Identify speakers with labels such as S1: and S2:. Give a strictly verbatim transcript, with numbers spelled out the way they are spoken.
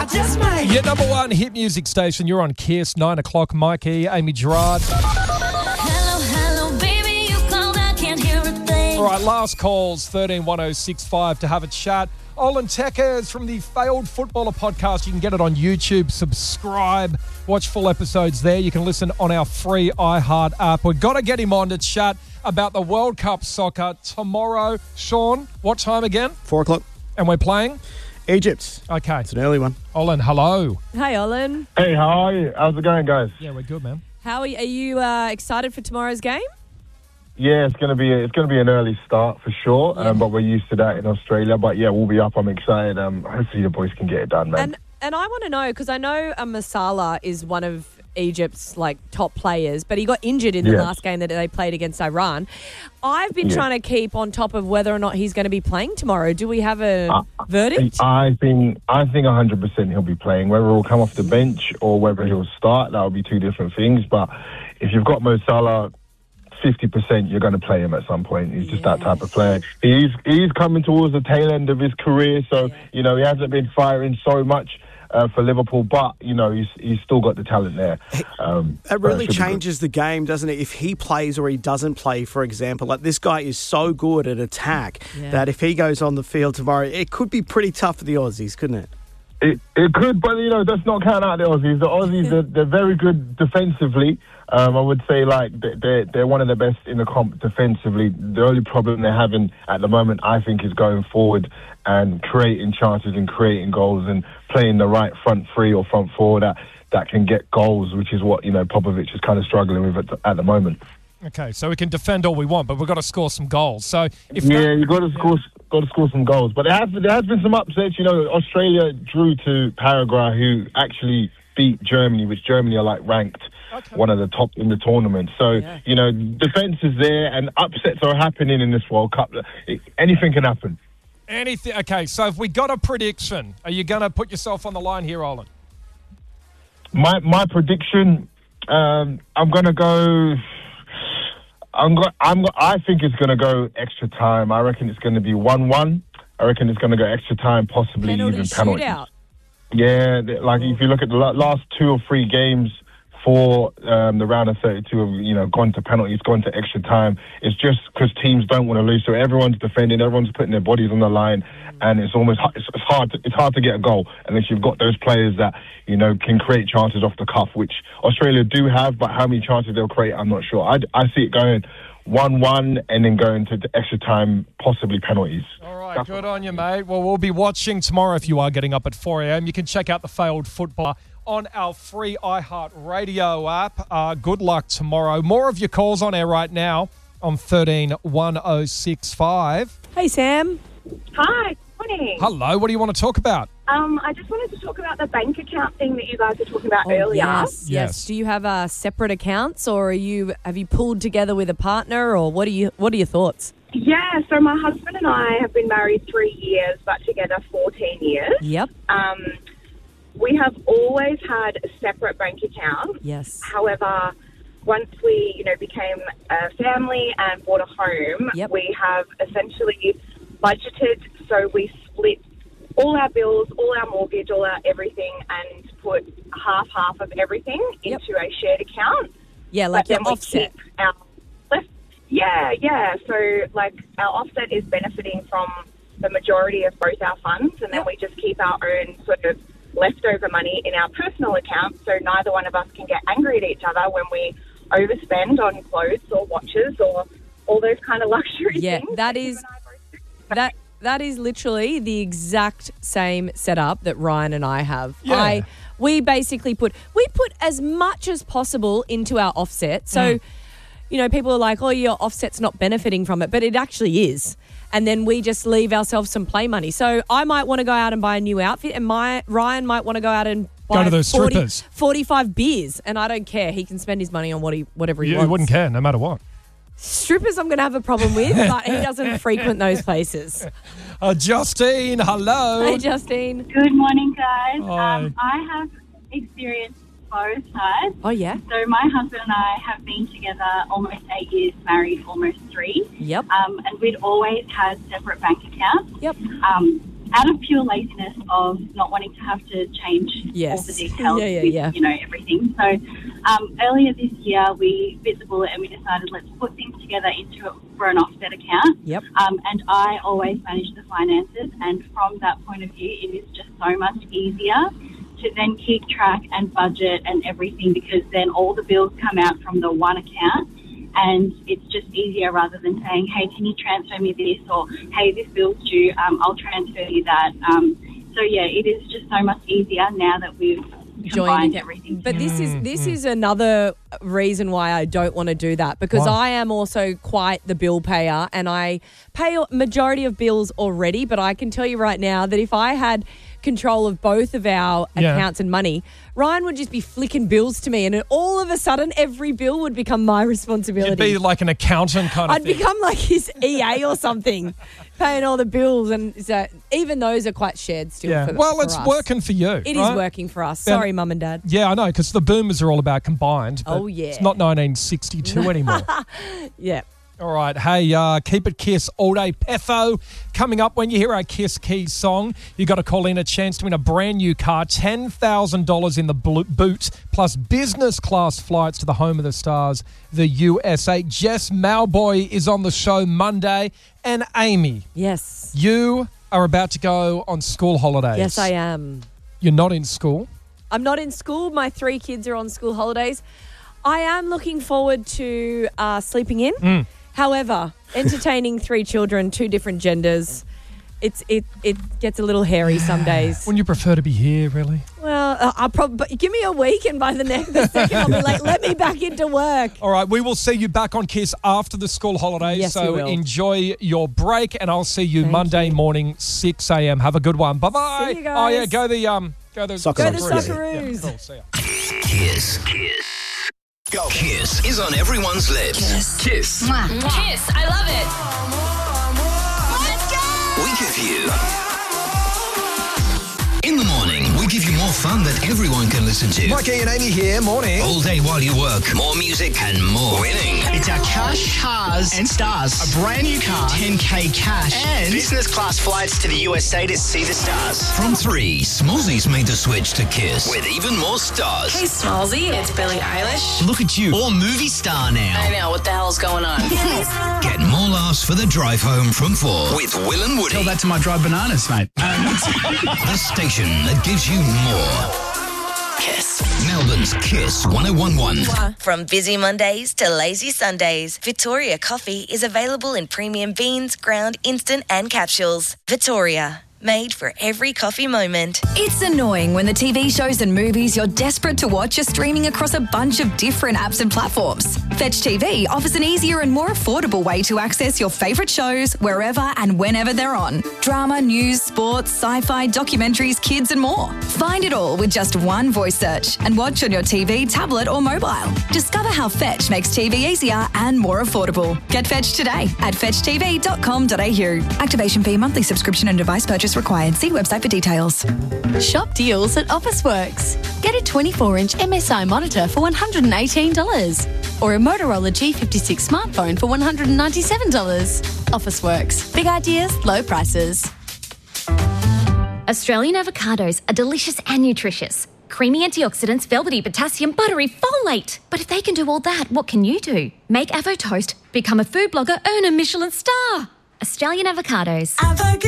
S1: just might.
S2: Your number one hit music station. You're on Kiss, nine o'clock. Mikey, Amy Gerard.
S3: Hello, hello, baby, you called, I can't hear a thing.
S2: All right, last calls, thirteen one oh six five to have a chat. Olin Teckers from the Failed Footballer podcast. You can get it on YouTube. Subscribe. Watch full episodes there. You can listen on our free iHeart app. We've got to get him on to chat about the World Cup soccer tomorrow. Sean, what time again?
S4: Four o'clock.
S2: And we're playing?
S4: Egypt.
S2: Okay.
S4: It's an early one.
S2: Olin, hello.
S5: Hey, Olin.
S6: Hey, how are you? How's it going, guys?
S2: Yeah, we're good, man.
S5: How are you, are you uh, excited for tomorrow's game?
S6: Yeah, it's gonna be it's gonna be an early start for sure,
S5: Yeah.
S6: um, but we're used to that in Australia. But yeah, we'll be up. I'm excited. Um, hopefully the boys can get it done, man.
S5: And and I want to know, because I know uh, Masala is one of Egypt's like top players, but he got injured in the
S6: Yeah.
S5: last game that they played against Iran. I've been
S6: Yeah.
S5: trying to keep on top of whether or not he's going to be playing tomorrow. Do we have a
S6: Uh,
S5: verdict?
S6: I think I think one hundred percent he'll be playing. Whether he'll come off the bench or whether he'll start, that'll be two different things. But if you've got Mo Salah, fifty percent you're going to play him at some point. He's just that type of player. He's he's coming towards the tail end of his career, so
S5: Yeah.
S6: you know he hasn't been firing so much uh, for Liverpool, but you know he's he's still got the talent there. Um,
S4: It
S6: so
S4: really
S6: should be good.
S4: changes the game, doesn't it? If he plays or he doesn't play, for example, like this guy is so good at attack
S5: Yeah.
S4: that if he goes on the field tomorrow, it could be pretty tough for the Aussies, couldn't it?
S6: It, it could, but you know, let's not count out the Aussies. The Aussies, they're, they're very good defensively. Um, I would say, like, they- they're, they're one of the best in the comp defensively. The only problem they're having at the moment, I think, is going forward and creating chances and creating goals and playing the right front three or front four that, that can get goals, which is what, you know, Popovich is kind of struggling with at the, at the moment.
S2: Okay, so we can defend all we want, but we've got to score some goals. So if
S6: Yeah,
S2: that-
S6: you got to score, got to score some goals. But there has there has been some upsets. You know, Australia drew to Paraguay, who actually beat Germany, which Germany are like ranked
S2: Okay.
S6: one of the top in the tournament. So
S5: Yeah.
S6: you know, defense is there, and upsets are happening in this World Cup. It, anything can happen.
S2: anything, okay, so if we got a prediction, are you going to put yourself on the line here, Olin?
S6: My my prediction, um, I'm gonna go. I'm go, I'm. go- I think it's gonna go extra time. I reckon it's gonna be one-one. I reckon it's gonna go extra time, possibly
S5: Penalty
S6: even penalties.
S5: shootout.
S6: Yeah, th- like if you look at the la- last two or three games for um, the round of thirty-two, have you know gone to penalties, gone to extra time. It's just because teams don't want to lose, so everyone's defending, everyone's putting their bodies on the line, and it's almost hu- it's it's hard. To, it's hard to get a goal unless you've got those players that you know can create chances off the cuff, which Australia do have. But how many chances they'll create, I'm not sure. I, I see it going one-one and then going to the extra time, possibly penalties.
S2: All right, good on you, mate. Well, we'll be watching tomorrow if you are getting up at four a.m. You can check out the Failed Footballer on our free iHeart Radio app. Uh, good luck tomorrow. More of your calls on air right now on thirteen one oh six five.
S5: Hey, Sam.
S7: Hi, morning.
S2: Hello, what do you want to talk about?
S7: Um, I just wanted to talk about the bank account thing that you guys were talking about
S5: Oh,
S7: earlier.
S5: yes, yes,
S2: Yes.
S5: Do you have uh, separate accounts, or are you have you pulled together with a partner, or what are you? What are your thoughts?
S7: Yeah, so my husband and I have been married three years, but together fourteen years.
S5: Yep.
S7: Um, we have always had a separate bank account.
S5: Yes.
S7: However, once we, you know, became a family and bought a home,
S5: Yep.
S7: we have essentially budgeted, so we split all our bills, all our mortgage, all our everything, and put half-half of everything
S5: Yep.
S7: into a shared account.
S5: Yeah, like
S7: But
S5: your
S7: then we
S5: offset.
S7: keep our left. Yeah, yeah. So, like, our offset is benefiting from the majority of both our funds, and then
S5: Yep.
S7: we just keep our own sort of leftover money in our personal account, so neither one of us can get angry at each other when we overspend on clothes or watches or all those kind of luxury
S5: Yeah,
S7: things.
S5: that
S7: you
S5: is
S7: and I both do.
S5: that that is literally the exact same setup that Ryan and I have.
S2: Yeah.
S5: I we basically put we put as much as possible into our offset. So,
S2: Mm.
S5: you know, people are like, "Oh, your offset's not benefiting from it," but it actually is. And then we just leave ourselves some play money. So I might want to go out and buy a new outfit, and my Ryan might want to go out and buy
S2: Go to those
S5: forty,
S2: strippers.
S5: forty-five beers, and I don't care. He can spend his money on what he whatever he
S2: You
S5: wants.
S2: wouldn't care no matter what.
S5: Strippers, I'm going to have a problem with, but he doesn't frequent those places.
S2: Uh, Justine, hello.
S5: Hey, Justine.
S8: Good morning, guys.
S2: Hi.
S8: Um, I have experienced both sides.
S5: Oh, yeah?
S8: So my husband and I have been together almost eight years, married almost three.
S5: Yep.
S8: Um, and we'd always had separate bank accounts.
S5: Yep.
S8: Um, out of pure laziness of not wanting to have to change
S5: Yes.
S8: all the details
S5: Yeah, yeah,
S8: with,
S5: yeah.
S8: you know, everything. So um, earlier this year, we bit the bullet and we decided let's put things together into it for an offset account.
S5: Yep.
S8: Um, and I always manage the finances, and from that point of view, it is just so much easier to then keep track and budget and everything, because then all the bills come out from the one account, and it's just easier rather than saying, hey, can you transfer me this, or hey, this bill's due, um, I'll transfer you that. Um, so yeah, it is just so much easier now that we've combined everything.
S5: But this is this is another reason why I don't want to do that, because
S2: Why?
S5: I am also quite the bill payer and I pay a majority of bills already. But I can tell you right now that if I had control of both of our
S2: Yeah.
S5: accounts and money, Ryan would just be flicking bills to me, and then all of a sudden every bill would become my responsibility.
S2: You'd be like an accountant kind of
S5: I'd
S2: thing.
S5: become like his E A or something, paying all the bills, and so even those are quite shared still.
S2: yeah.
S5: For,
S2: Well,
S5: for
S2: it's
S5: us.
S2: working for you.
S5: It is
S2: right?
S5: working for us.
S2: Ben-
S5: Sorry, mum and dad.
S2: Yeah, I know, because the boomers are all about combined. But
S5: Oh, yeah.
S2: It's not nineteen sixty-two anymore.
S5: Yeah.
S2: All right. Hey, uh, keep it Kiss all day. Petho. Coming up, when you hear our Kiss Keys song, you got to call in a chance to win a brand new car, ten thousand dollars in the blo- boot, plus business class flights to the home of the stars, the U S A. Jess Malboy is on the show Monday. And Amy,
S5: Yes.
S2: you are about to go on school holidays.
S5: Yes, I am.
S2: You're not in school.
S5: I'm not in school. My three kids are on school holidays. I am looking forward to uh, sleeping in.
S2: Mm.
S5: However, entertaining three children, two different genders, it's it it gets a little hairy some days.
S2: Wouldn't you prefer to be here, really?
S5: Well, uh, I'll probably give me a week, and by the next the second I'll be like, let me back into work.
S2: All right, we will see you back on Kiss after the school holidays.
S5: Yes,
S2: so
S5: we will.
S2: enjoy your break, and I'll see you
S5: Thank
S2: Monday
S5: you.
S2: morning, six a.m. Have a good one. Bye bye.
S5: See you
S2: Oh yeah,
S5: guys.
S2: go the um, go the
S4: Soccer
S5: Go the
S4: Socceroos.
S5: Socceroos.
S2: Yeah, cool. See ya.
S1: Kiss. Kiss. Go. Kiss is on everyone's lips. Kiss. Kiss.
S3: Kiss, I love it.
S1: We give you. In the morning, we give you more fun that everyone can listen to.
S9: Mikey and Amy here, morning.
S1: All day while you work. More music and more winning.
S10: It's our cash, cars, and stars. A brand new car, ten K cash, and business class flights to the U S A to see the stars.
S1: From three, Smallsy's made the switch to Kiss with even more stars.
S11: Hey, Smallsy, it's Billie Eilish.
S10: Look at you, all movie star now.
S11: I know, what the hell's going on?
S1: Get more laughs for the drive home from four with Will and Woody.
S10: Tell that to my dried bananas, mate.
S1: The station that gives you more.
S11: Kiss.
S1: Melbourne's Kiss one oh one point one.
S12: From busy Mondays to lazy Sundays, Victoria Coffee is available in premium beans, ground, instant and capsules. Victoria, made for every coffee moment.
S13: It's annoying when the T V shows and movies you're desperate to watch are streaming across a bunch of different apps and platforms. Fetch T V offers an easier and more affordable way to access your favourite shows wherever and whenever they're on. Drama, news, sports, sci-fi, documentaries, kids and more. Find it all with just one voice search and watch on your T V, tablet or mobile. Discover how Fetch makes T V easier and more affordable. Get Fetch today at fetch t v dot com dot a u. Activation fee, monthly subscription and device purchase required. See website for details.
S14: Shop deals at Officeworks. Get a twenty-four inch M S I monitor for one hundred eighteen dollars or a Motorola G fifty-six smartphone for one hundred ninety-seven dollars. Officeworks. Big ideas, low prices.
S15: Australian avocados are delicious and nutritious. Creamy antioxidants, velvety potassium, buttery folate. But if they can do all that, what can you do? Make Avo Toast, become a food blogger, earn a Michelin star. Australian avocados.